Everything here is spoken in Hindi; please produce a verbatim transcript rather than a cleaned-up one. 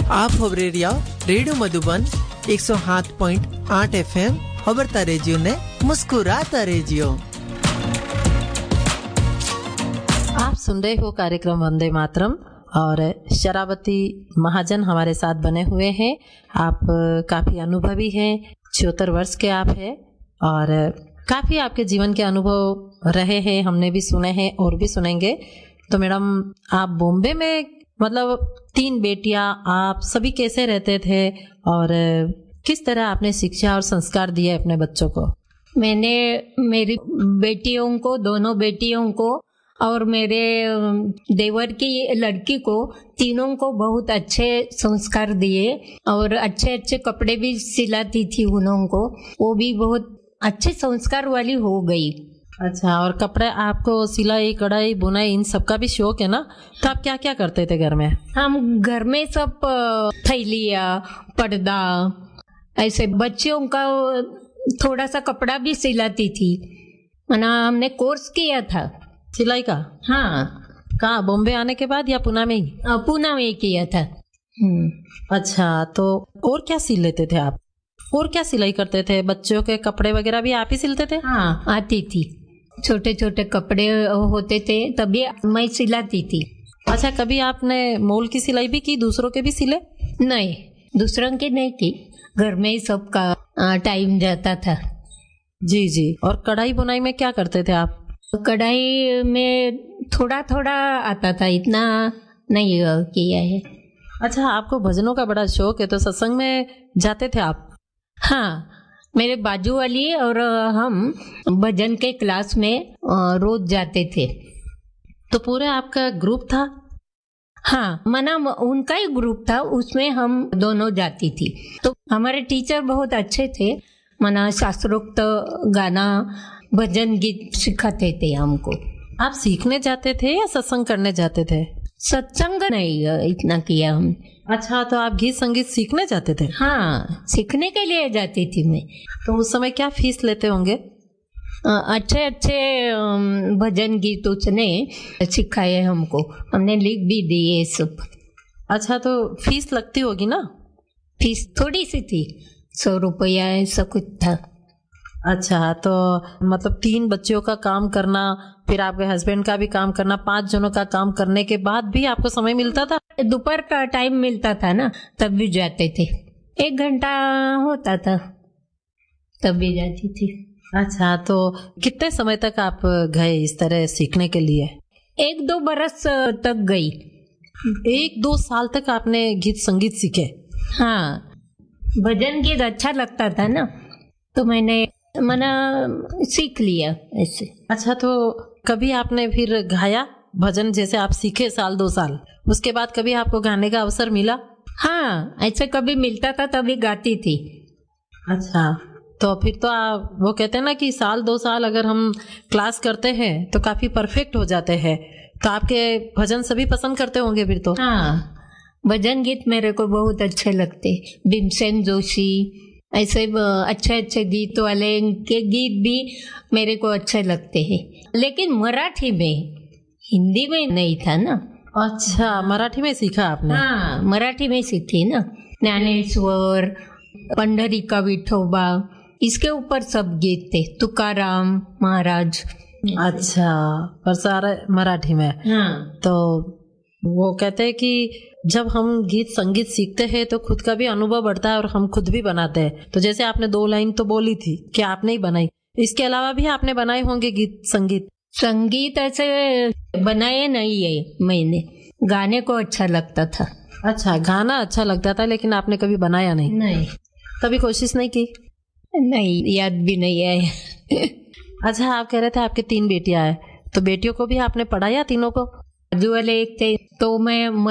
आप खबरे रिया रेडियो मधुबन एक सौ सात पॉइंट आठ एफ एम खबरता रेजियो ने मुस्कुराता रेजियो। आप सुन रहे हो कार्यक्रम वंदे मातरम और शरावती महाजन हमारे साथ बने हुए हैं। आप काफी अनुभवी हैं, छिहत्तर वर्ष के आप हैं और काफी आपके जीवन के अनुभव रहे हैं, हमने भी सुने हैं और भी सुनेंगे। तो मैडम, आप बॉम्बे में मतलब तीन बेटियां, आप सभी कैसे रहते थे और किस तरह आपने शिक्षा और संस्कार दिए अपने बच्चों को? मैंने मेरी बेटियों को, दोनों बेटियों को और मेरे देवर की लड़की को, तीनों को बहुत अच्छे संस्कार दिए और अच्छे अच्छे कपड़े भी सिलाती थी उन्हों को। वो भी बहुत अच्छे संस्कार वाली हो गई। अच्छा, और कपड़े आपको सिलाई, कढ़ाई, बुनाई इन सब का भी शौक है ना? तो आप क्या क्या करते थे घर में? हम घर में सब थैलिया, पर्दा, ऐसे बच्चों का थोड़ा सा कपड़ा भी सिलाती थी। मना हमने कोर्स किया था सिलाई का। हाँ। कहाँ, बॉम्बे आने के बाद या पुणे में ही? पुणे में किया था। अच्छा, तो और क्या सिल लेते थे आप? और क्या सिलाई करते थे? बच्चों के कपड़े वगैरह भी आप ही सिलते थे? हाँ, आती थी। छोटे छोटे कपड़े होते थे तभी मैं सिलाती थी। अच्छा, कभी आपने मोल की सिलाई भी की, दूसरों के भी सिले? नहीं, दूसरों के नहीं की, घर में ही सबका टाइम जाता था। जी जी। और कढ़ाई बुनाई में क्या करते थे आप? कढ़ाई में थोड़ा थोड़ा आता था, इतना नहीं किया है। अच्छा, आपको भजनों का बड़ा शौक है, तो सत्संग में जाते थे आप? हाँ, मेरे बाजू वाली और हम भजन के क्लास में रोज जाते थे। तो पूरे आपका ग्रुप था? हाँ, मना उनका ही ग्रुप था, उसमें हम दोनों जाती थी। तो हमारे टीचर बहुत अच्छे थे, मना शास्त्रोक्त गाना, भजन गीत सिखाते थे हमको। आप सीखने जाते थे या सत्संग करने जाते थे? सत्संग नहीं इतना किया हम। अच्छा, तो आप गीत संगीत सीखने जाते थे? हाँ, सीखने के लिए जाती थी मैं। तो उस समय क्या फीस लेते होंगे? अच्छे अच्छे भजन गीत उसने सिखाए हमको, हमने लिख भी दिए सब। अच्छा, तो फीस लगती होगी ना? फीस थोड़ी सी थी, सौ रुपया ऐसा कुछ था। अच्छा, तो मतलब तीन बच्चों का काम करना, फिर आपके हस्बैंड का भी काम करना, पांच जनों का काम करने के बाद भी आपको समय मिलता था? दोपहर का टाइम मिलता था ना, तब भी जाते थे। एक घंटा होता था, तब भी जाती थी। अच्छा, तो कितने समय तक आप गए इस तरह सीखने के लिए? एक दो बरस तक गई। एक दो साल तक आपने गीत संगीत सीखे? हाँ, भजन गीत अच्छा लगता था ना, तो मैंने मना सीख लिया ऐसे। अच्छा, तो कभी आपने फिर गाया भजन? जैसे आप सीखे साल दो साल, उसके बाद कभी आपको गाने का अवसर मिला? हाँ, ऐसे कभी मिलता था तभी गाती थी। अच्छा, तो फिर तो आप, वो कहते हैं ना कि साल दो साल अगर हम क्लास करते हैं तो काफी परफेक्ट हो जाते हैं। तो आपके भजन सभी पसंद करते होंगे फिर तो? हाँ, भजन गीत मेरे को बहुत अच्छे लगते। भीमसेन जोशी, ऐसे अच्छे अच्छे गीत वाले के गीत भी मेरे को अच्छे लगते हैं, लेकिन मराठी में, हिंदी में नहीं था ना। अच्छा, मराठी में सीखा आपने? हाँ, मराठी में सीखी ना। ज्ञानेश्वर, पंढरीका विठोबा, इसके ऊपर सब गीत थे, तुकाराम महाराज। अच्छा, पर सारा मराठी में। हाँ। तो वो कहते हैं कि जब हम गीत संगीत सीखते हैं तो खुद का भी अनुभव बढ़ता है और हम खुद भी बनाते हैं। तो जैसे आपने दो लाइन तो बोली थी कि आपने ही बनाई, इसके अलावा भी आपने बनाए होंगे गीत संगीत? संगीत ऐसे बनाए नहीं है मैंने, गाने को अच्छा लगता था। अच्छा, गाना अच्छा लगता था, लेकिन आपने कभी बनाया नहीं? नहीं। कभी कोशिश नहीं की? नहीं, याद भी नहीं है। अच्छा, आप कह रहे थे आपके तीन बेटियां हैं, तो बेटियों को भी आपने पढ़ाया तीनों को? जो वाले एक थे तो मैं